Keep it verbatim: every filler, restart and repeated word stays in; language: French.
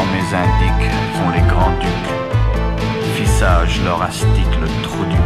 mes indiques font les grands ducs. Fissage leur astique le trou du